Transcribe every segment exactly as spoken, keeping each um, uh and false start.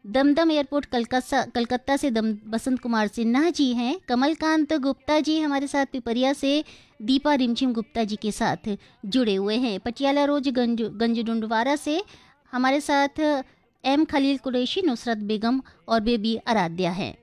Dumdum airport Calcutta Calcutta से दम बसंत कुमार सिन्हा जी हैं। कमलकांत गुप्ता जी हमारे साथ पिपरिया से दीपा रिमझिम गुप्ता जी के साथ जुड़े हुए हैं। पटियाला रोज गंज गंजडुंडवारा से हमारे साथ एम खलील कुरैशी, नुसरत बेगम और बेबी आराध्या हैं।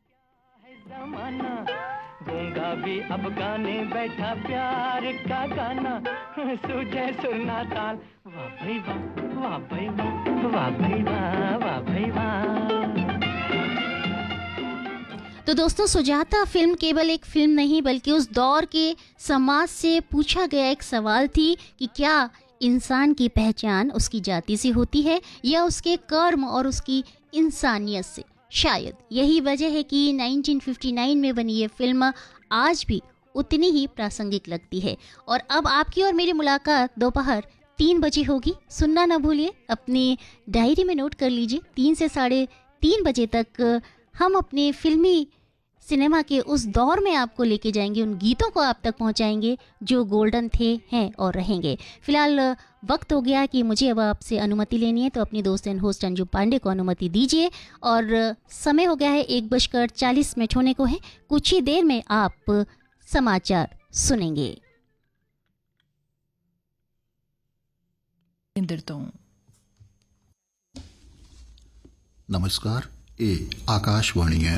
गूंगा भी अब गाने बैठा प्यार का गाना, सूझे सुरना ताल, वाह भाई वाह, वाह भाई वाह, वाह भाई वाह, वाह भाई वाह। तो दोस्तों, सुजाता फिल्म केवल एक फिल्म नहीं बल्कि उस दौर के समाज से पूछा गया एक सवाल थी कि क्या इंसान की पहचान उसकी जाति से होती है या उसके कर्म और उसकी इंसानियत से। शायद यही वजह है कि उन्नीस सौ उनसठ में बनी ये फिल्म आज भी उतनी ही प्रासंगिक लगती है। और अब आपकी और मेरी मुलाकात दोपहर तीन बजे होगी। सुनना ना भूलिए, अपनी डायरी में नोट कर लीजिए। तीन से साढ़े तीन बजे तक हम अपने फिल्मी सिनेमा के उस दौर में आपको लेके जाएंगे, उन गीतों को आप तक पहुंचाएंगे जो गोल्डन थे, हैं और रहेंगे। फिलहाल वक्त हो गया कि मुझे अब आपसे अनुमति लेनी है, तो अपनी दोस्त एंड होस्ट अंजू पांडे को अनुमति दीजिए। और समय हो गया है एक बजकर चालीस मिनट होने को है। कुछ ही देर में आप समाचार सुनेंगे। नमस्कार, ये आकाशवाणी है।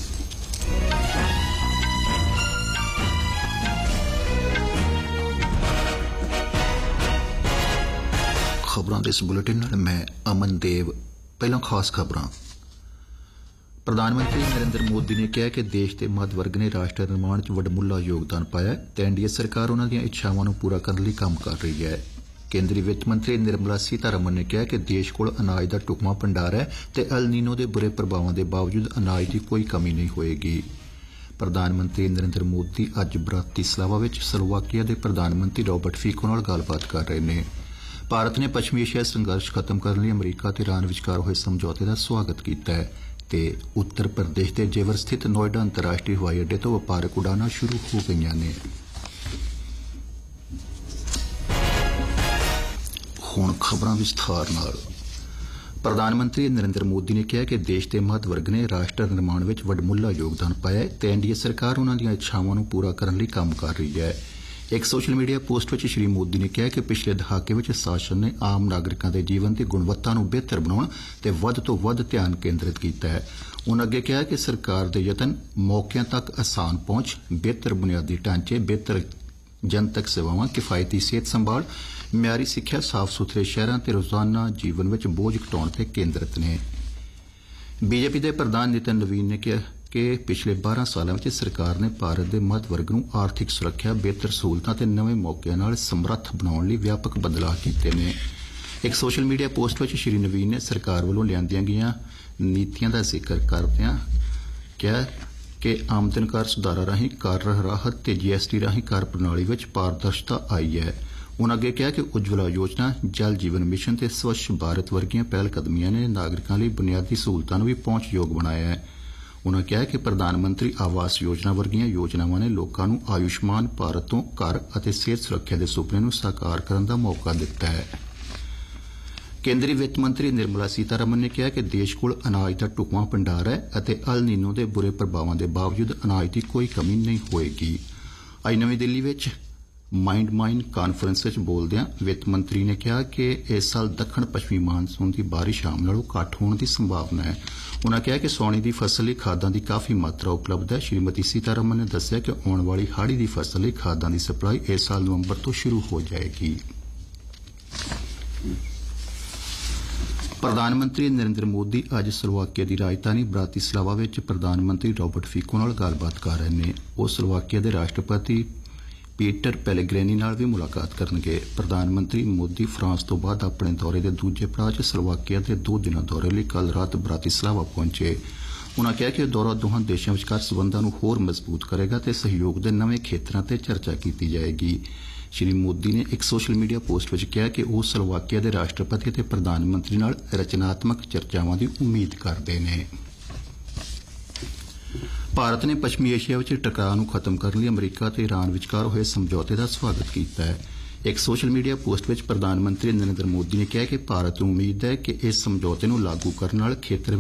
खबरों के इस बुलेटिन में मैं अमन देव। पहला खास खबरां। प्रधानमंत्री नरेंद्र मोदी ने कहा कि देश के मध्य वर्ग ने राष्ट्र निर्माण च वडमुला योगदान पाया ते एनडीए सरकार उन्हां दी इच्छावां नूं पूरा करने लई काम कर रही है। केंद्रीय वित्त मंत्री निर्मला सीतारमण ने कहा कि देश कोल अनाज का ढुकवां भंडार है ते अल नीनो के बुरे प्रभावों के बावजूद अनाज की कोई कमी नहीं होएगी। प्रधानमंत्री नरेंद्र मोदी अज ब्रातिस्लावा विच स्लोवाकिया के प्रधानमंत्री रॉबर्ट फीको नाल गलबात कर रहे हैं। भारत ने पश्चिमी एशिया संघर्ष खत्म करने अमरीका ते ईरान विचकार होए समझौते का स्वागत किया है ते उत्तर प्रदेश के जेवर स्थित नोएडा अंतर्राष्ट्रीय हवाई अड्डे तो व्यापारक उड़ाना शुरू हो गई ने। हुण खबरां विस्तार नाल। प्रधानमंत्री नरेंद्र मोदी ने कहा कि देश के मध्य वर्ग ने राष्ट्र निर्माण में वडमुला योगदान पाया ते एनडीए सरकार उन्हां दी इच्छावां नूं पूरा करने लई काम कर रही है। एक सोशल मीडिया पोस्ट में श्री मोदी ने कहा कि पिछले दहाके में शासन ने आम नागरिकों के जीवन की गुणवत्ता नूं बेहतर बनाउण ते वध तो वध ध्यान केंद्रित किया है। उन्होंने अगे कहा कि सरकार के यतन मौकों तक आसान पहुंच, बेहतर बुनियादी ढांचे, बेहतर जनतक सेवावां, किफायती सेहत संभाल, म्यारी सिक्ख्या, साफ सुथरे शहरां ते रोजाना जीवन में बोझ घटाउण ते केंद्रित ने। बीजेपी के प्रधान नितिन नवीन ने कहा कि पिछले बारह सालों में सरकार ने भारत के मध्य वर्ग नूं आर्थिक सुरक्षा, बेहतर सहूलतां ते नवे मौकों नाल समर्थ बनाउण लई व्यापक बदलाव कीते ने। एक सोशल मीडिया पोस्ट में श्री नवीन ने सरकार वालों लियांदियां गईयां नीतियां दा जिक्र करदिआं कहा कि आमदन कर सुधारा राहीं कर राहत ते जीएसटी राहीं कर प्रणाली विच पारदर्शिता आई है। उन्होंने अगे कहा कि उज्जवला योजना, जल जीवन मिशन ते स्वच्छ भारत वर्गियां पहलकदमियां ने नागरिकां लई बुनियादी सहूलतां नूं भी पहुंचयोग बनाया है। उन्होंने कहा कि प्रधानमंत्री आवास योजना वर्गियां योजनावां ने लोकां नूं आयुष्मान भारत तो घर अते सेहत सुरक्षा के सुपने नूं साकार करने का मौका दिता है। केंद्रीय वित्त मंत्री निर्मला सीतारमण ने कहा कि देश कोल अनाज का ढुकवां भंडार है अते अल नीनो के बुरे प्रभावों के बावजूद अनाज की कोई कमी नहीं होएगी। अज नवी दिल्ली विच माइंड माइंड कानफ्रेंस विच बोलदिआं वित्त मंत्री ने कहा कि इस साल दक्षिण पश्चिमी मानसून की बारिश आम नालों घट होने की संभावना है। उन्होंने कहा कि सौणी की फसल लई खादां की काफी मात्रा उपलब्ध है। श्रीमती सीतारमण ने दस्सिआ कि आने वाली हाड़ी की फसल लई खादां की सप्लाई इस साल नवंबर तो शुरू हो जाएगी। प्रधानमंत्री नरेंद्र मोदी अज स्लोवाकिया की राजधानी ब्रातिस्लावा विच प्रधानमंत्री रॉबर्ट फीको नाल गलबात कर रहे हैं। वो स्लोवाकिया के राष्ट्रपति पीटर पेलेग्रिनी नाल भी मुलाकात करनगे। प्रधानमंत्री मोदी फ्रांस तो बाद अपने दौरे के दूजे पड़ाव च स्लोवाकिया के दो दिनों दौरे लिए कल रात ब्रातिस्लावा पहुंचे। उन्होंने कहा कि दौरा दोहां देशों विचकार संबंधां नूं होर मजबूत करेगा ते सहयोग के नवे खेतरां ते चर्चा की जाएगी। श्री मोदी ने एक सोशल मीडिया पोस्ट में कहा कि वह स्लोवाकिया के राष्ट्रपति ते प्रधानमंत्री नाल रचनात्मक चर्चावां की उम्मीद करते हैं। भारत ने पश्चिमी एशिया में टकराव नूं खत्म करने लई अमरीका ते ईरान विचकार होए समझौते का स्वागत किया है। एक सोशल मीडिया पोस्ट में प्रधानमंत्री नरेंद्र मोदी ने कहा कि भारत नूं उम्मीद है कि इस समझौते नूं लागू करने नाल खेतर